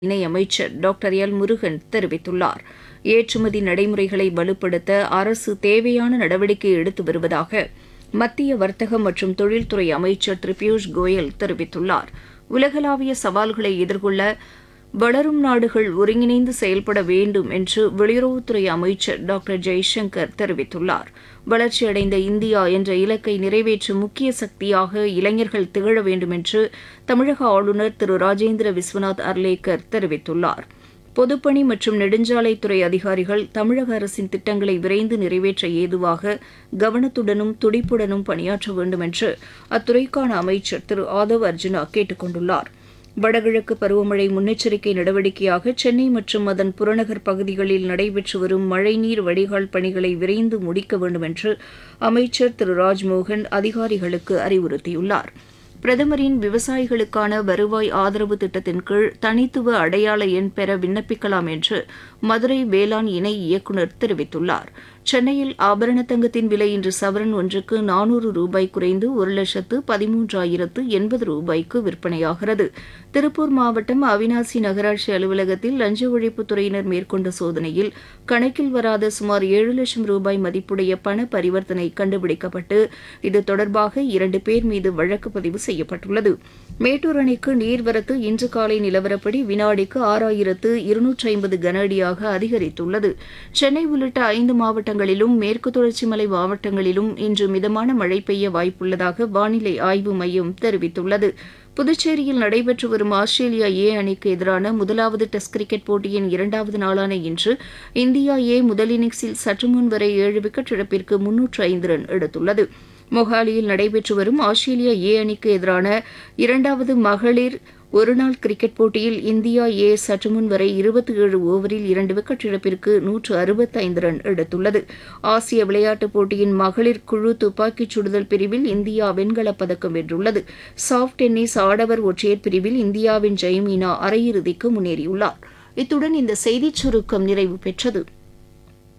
இணையமைச்சர் doctor L Murugan தெரிவித்துள்ளார். ஏற்றுமதி நடைமுறைகளை வலுப்படுத்த அரசு தேவையான நடவடிக்கை எடுத்து வருவதாக மத்திய வர்த்தக மற்றும் தொழில்துறை அமைச்சர் திரு பியூஷ் கோயல் தெரிவித்துள்ளார். உலகளாவிய சவால்களை எதிர்கொள்ள வளரும் நாடுகள் ஒருங்கிணைந்து செயல்பட வேண்டும் என்று வெளியுறவுத்துறை அமைச்சர் டாக்டர் ஜெய்சங்கர் தெரிவித்துள்ளார். வளர்ச்சியடைந்த இந்தியா என்ற இலக்கை நிறைவேற்றும் முக்கிய சக்தியாக இளைஞர்கள் திகழ வேண்டும் என்று தமிழக ஆளுநர் திரு ராஜேந்திர விஸ்வநாத் அர்லேக்கர் தெரிவித்துள்ளார். பொதுப்பணி மற்றும் நெடுஞ்சாலைத்துறை அதிகாரிகள் தமிழக அரசின் திட்டங்களை விரைந்து நிறைவேற்ற ஏதுவாக கவனத்துடனும் துடிப்புடனும் பணியாற்ற வேண்டும் என்று அத்துறைக்கான அமைச்சர் திரு ஆதவ் அர்ஜுனா கேட்டுக் கொண்டுள்ளார். வடகிழக்கு பருவமழை முன்னெச்சரிக்கை நடவடிக்கையாக சென்னை மற்றும் அதன் புறநகர் பகுதிகளில் நடைபெற்று வரும் மழைநீர் வடிகால் பணிகளை விரைந்து முடிக்க வேண்டும் என்று அமைச்சர் திரு ராஜ்மோகன் அதிகாரிகளுக்கு அறிவுறுத்தியுள்ளார். பிரதமரின் விவசாயிகளுக்கான வருவாய் ஆதரவு திட்டத்தின் கீழ் தனித்துவ அடையாள எண் பெற விண்ணப்பிக்கலாம் என்று மதுரை வேளாண் இணை இயக்குநர் தெரிவித்துள்ளார். சென்னையில் ஆபரண தங்கத்தின் விலை இன்று சவரன் ஒன்றுக்கு 400 ரூபாய் குறைந்து 1,13,080 ரூபாய்க்கு விற்பனையாகிறது. திருப்பூர் மாவட்டம் அவினாசி நகராட்சி அலுவலகத்தில் லஞ்ச ஒழிப்புத்துறையினர் மேற்கொண்ட சோதனையில் கணக்கில் வராத சுமார் 7 லட்சம் ரூபாய் மதிப்புடைய பண பரிவர்த்தனை கண்டுபிடிக்கப்பட்டு இது தொடர்பாக 2 பேர் மீது வழக்கு பதிவு செய்யப்பட்டுள்ளது. மேட்டூர் அணைக்கு நீர்வரத்து இன்று காலை நிலவரப்படி வினாடிக்கு 6,250 கன அடியாக அதிகரித்துள்ளது. சென்னை உள்ளிட்ட 5 மாவட்டங்களிலும் மேற்கு தொடர்ச்சி மலை மாவட்டங்களிலும் இன்று மிதமான மழை பெய்ய வாய்ப்புள்ளதாக வானிலை ஆய்வு மையம் தெரிவித்துள்ளது. புதுச்சேரியில் நடைபெற்று வரும் ஆஸ்திரேலியா ஏ அணிக்கு எதிரான முதலாவது டெஸ்ட் கிரிக்கெட் போட்டியின் 2வது நாளான இன்று இந்தியா ஏ முதல் இன்னிங்ஸில் சற்றுமுன் வரை 7 விக்கெட் இழப்பிற்கு 305 ரன் எடுத்துள்ளது. மொஹாலியில் நடைபெற்று வரும் ஆஸ்திரேலியா ஏ அணிக்கு எதிரான 2வது மகளிர் ஒருநாள் கிரிக்கெட் போட்டியில் இந்தியா ஏ சற்றுமுன் வரை 27 ஓவரில் 2 விக்கெட் இழப்பிற்கு 165 ரன் எடுத்துள்ளது. ஆசிய விளையாட்டுப் போட்டியின் மகளிர் குழு துப்பாக்கிச் சுடுதல் பிரிவில் இந்தியா வெண்கலப் பதக்கம் வென்றுள்ளது. சாஃப்ட் டென்னிஸ் ஆடவர் ஒற்றையர் பிரிவில் இந்தியாவின் ஜெயமீனா அரையிறுதிக்கு முன்னேறியுள்ளார். இத்துடன் இந்த செய்திச் சுருக்கம் நிறைவு பெற்றது.